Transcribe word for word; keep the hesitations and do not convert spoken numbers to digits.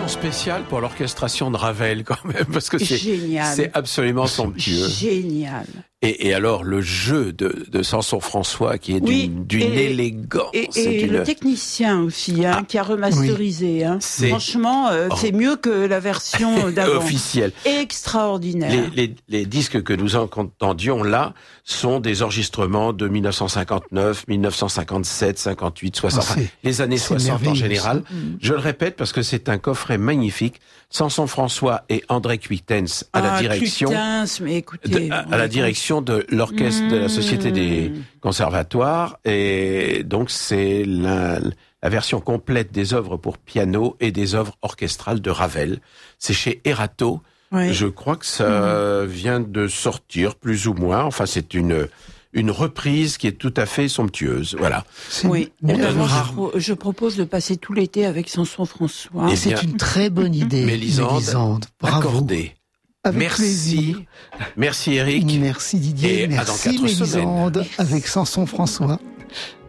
spécial pour l'orchestration de Ravel quand même, parce que c'est, c'est absolument somptueux. Génial. Et, et alors le jeu de, de Sanson-François qui est oui, d'une, d'une et, élégance. Et, et une... le technicien aussi, hein, ah, qui a remasterisé. Oui. Hein. Franchement, euh, oh. c'est mieux que la version d'avant. Officielle. Extraordinaire. Les, les, les disques que nous entendions là sont des enregistrements de dix-neuf cent cinquante-neuf, dix-neuf cent cinquante-sept, cinquante-huit, soixante, oh, les années soixante en général. Mmh. Je le répète parce que c'est un coffret magnifique. Sanson-François et André Cuitens à ah, la direction. Cuitens, mais écoutez, de, à, à la direction de l'orchestre mmh. de la Société des Conservatoires. Et donc c'est la, la version complète des œuvres pour piano et des œuvres orchestrales de Ravel. C'est chez Erato. Oui. Je crois que ça mmh. vient de sortir, plus ou moins. Enfin, c'est une une reprise qui est tout à fait somptueuse. Voilà. C'est oui. Bon, ben moi, je, pro- je propose de passer tout l'été avec Sanson-François. Et c'est une très bonne idée. Mélisande, Mélisande. Bravo. Accordé. Avec merci. Plaisir. Merci Eric. Merci Didier. Et merci Mélisande avec Sanson-François.